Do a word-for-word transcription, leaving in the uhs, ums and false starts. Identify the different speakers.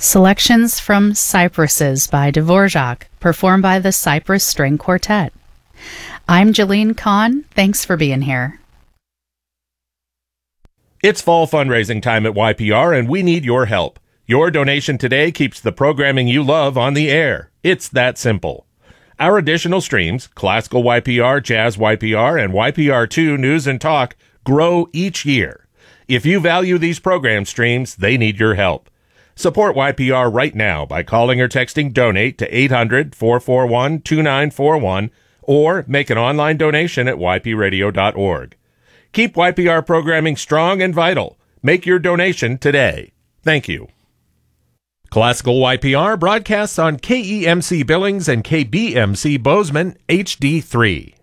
Speaker 1: Selections from Cypresses by Dvorak, performed by the Cypress String Quartet. I'm Jalene Kahn. Thanks for being here.
Speaker 2: It's fall fundraising time at Y P R, and we need your help. Your donation today keeps the programming you love on the air. It's that simple. Our additional streams, Classical Y P R, Jazz Y P R, and Y P R two News and Talk, grow each year. If you value these program streams, they need your help. Support Y P R right now by calling or texting DONATE to eight hundred, four four one, two nine four one or make an online donation at y p radio dot org. Keep Y P R programming strong and vital. Make your donation today. Thank you. Classical Y P R broadcasts on K E M C Billings and K B M C Bozeman H D three.